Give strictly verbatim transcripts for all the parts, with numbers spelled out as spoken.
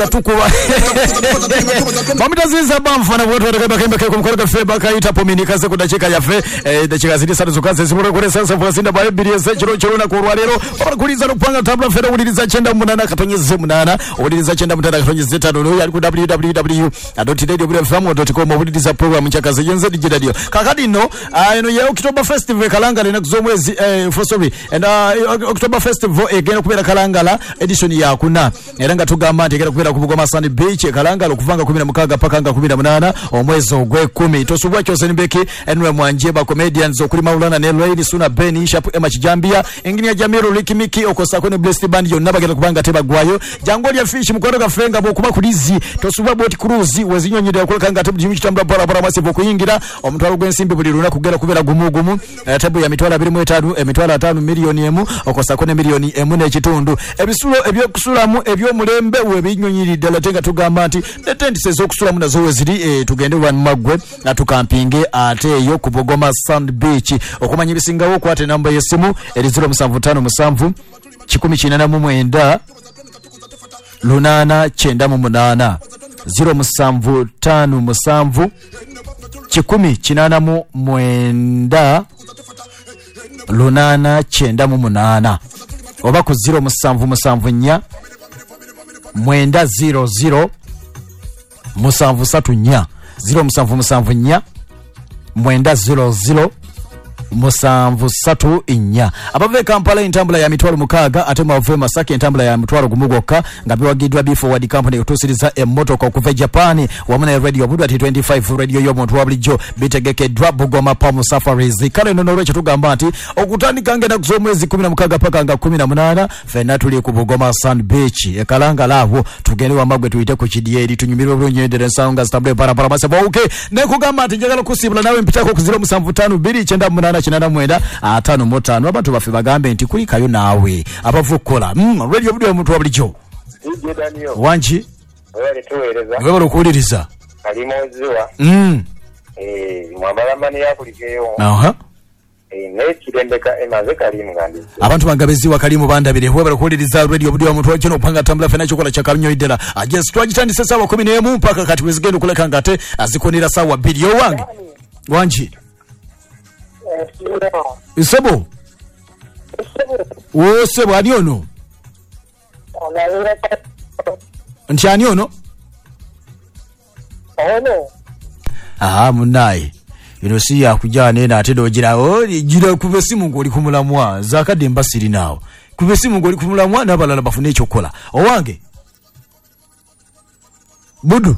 tukuba mamita zinza bamfana wote watakaba kemba kwa mkoroga feba kaita pomini kaze kudachika yafe eh dachika zidi sana zukaze zimura kure sansa fuasinda ba biriye se chiro chiro na kurwalero bakuliza nopanga tabla fera uliriza chenda munana katonyeze munana uliriza chenda mutana katonyeze tano yali ku w w w dot radio f m dot com uliriza program chakaze yenze digital kakadi no eno ya October Festival kalanga na kuzomwezi eh for sorry and uh, October Festival egena kubera kalanga edition ya kuna eranga tugamba tegera kubera kubugoma Sand Beach kalanga lokuvanga kumi na mukaga pakanga kumi na munana omwezi ogwe kumi tosubwa cyose nimbeki enwe mwanje ba comedians okuri maulana ne Lady Suna Ben Sharp Emma Kijambia engini ya Jamiru Likimiki okosa kone Blessed Band yo nabagera kubanga teba gwayo jango lya fish mukoroga fenga bo kuba kulizi tosubwa boat cruise wezinyonyide yakolekanga tebu jimi kitambula bora bora masivo kuyingira omutwalo gwensimbi buli luna kugera kubera gumugumu tebu ya mitwala abiri mu etatu emitwala atano milioni emu okosa kone milioni emu ne kitundu ebisulo ebyo kusulamu ebyo mulembe we binyonyiride latenga tugamba nti tendi sezo kusulamu nazo weziri e, tugende wan magwe na tukampinge ate yo kubogoma Sand Beach okumanya bisingawo kwate namba yesimu eri zero seven five seven kikumi kinana mu mwenda lunana chenda mu munana zero seven five seven kikumi kinana mu mwenda lunana chenda mu munana oba ku zero seven seven nya mwenda zero zero musanvu satu nya zero musanvu musanvu nya mwenda zero zero musanvu satu inya abave Kampala intambula ya mitwalo mukaga ate mave Masaki intambula ya mitwalo gumugoka ngabiwa gidwa B forward company utusiriza emotoka kuva Japan wamuna radio budu ati twenty-five radio yo muntu wablijo bitegeke drop Bugoma Palm Safaris kale nono recho tugamba ati okutandika ngenda kuzomwezi kumi na mukaga paka nga kumi na munana fena tuli ku Bugoma Sand Beach ekalanga lawo tugende wa magwe tuite ku Kidieri tunyumire bulonyendere sanga stable para para masebo okay ne kugamba ati njagala kusibula nawe mpitako ku zero musanvu tano biri chenda munana kinana mwenda atano motano abantu bafe bagambe nti kuli kayo nawe abavukola mm radio video omuntu wabulijo Ije Daniel wanji wale tuweleza wewe lokuliriza alimoziwa mm eh mwambala mani yakulikeyo aha eh ne kirembeka emaze kalimu ngandi abantu bangabeziwa kalimu bandabire wewe lokuliriza radio video omuntu wacho nopanga tambula fena chokola cha kamnyo idela agest twagitandise sawa kumi n'emu mpaka kati wezigendo kuleka ngate azikonira sawa video wange wanji Isebo o sebo ani ono nti ani ono ono ah munai ino si ya kujane na ate dogira o gira kubesimu ngoli kumulamwa zakade mbasiri nawo kubesimu ngoli kumulamwa nabalala bafune echokola owange budu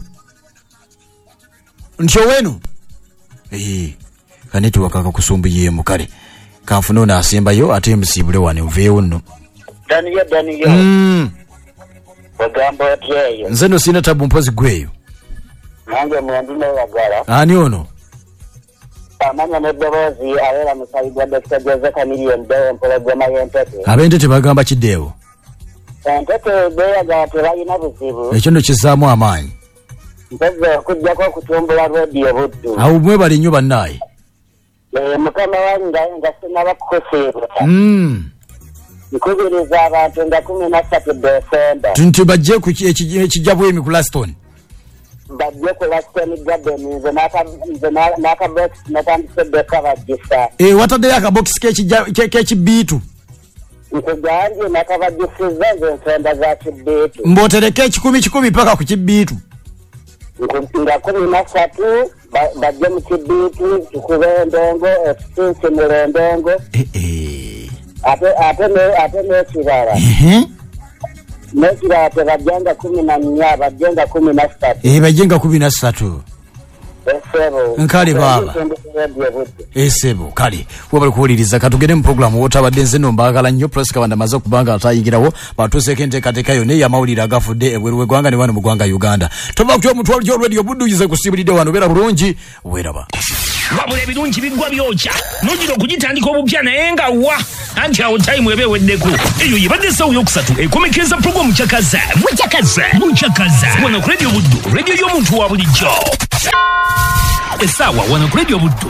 nti wenu eh kaneti wakaka kusumbiye mukale kanfuno na asemba yo ate msibule wane uveyo nno Daniel Daniel mm bagamba atyeyo nzeno sina tabu mpozi gweyo nange mwandine wagala ani ono amanya nedobozi awera musayigwa Doctor Joseph Million Dewo mpologoma yentete abende tebagamba kidewo entete beya ga tebayina buzibu ekyo ndo kizaamu amaanyi mpeze kujjako kutumbula radio buddu awo mwe bali nnyo bannaye eh mukama wanga ngasina bakukosebwa mm nikubiriza abantu nga kumi na tatu December tuntu bajje ku ekijabwe emi ku Laston bajje ku Laston garden nze naka nze naka box natandise bekava gisa eh watade yaka box ke ke kibitu nkuganje nakava gisiza nze nsenda za kibitu mbotereke kikumi kikumi paka ku kibitu nga kumi na tatu bajje mu kibitu tukube ndongo etusinse mu ndongo eh eh ate ate ne ate ne kirara eh nekira ate bajanga kumi na nnya bajanga kumi na tatu eh bajanga kumi na tatu esebo nkali baba esebo kali wabali kuuliriza katugende mu program wotabadde nze nombagala nnyo press kabanda mazo kubanga atayingirawo batuse kente katekayo ne ya mawulira agafudde ebwerwe gwanga ne bano mu gwanga Uganda toba kyo mutwalo kyo radio buduyize kusibulide wano bera bulungi weraba wabule birungi bigwa byocha nojiro kugitandika obupya naye nga wa anti awo time ebe weddeko eyo yibadde sawu yokusatu ekomekeza program chakaza muchakaza muchakaza wana ku radio buddu radio y'omuntu wa bulijjo esawa wana ku radio buddu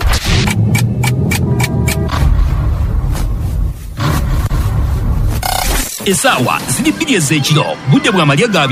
esawa zili bbiri ez'ekiro budde bwa malya ga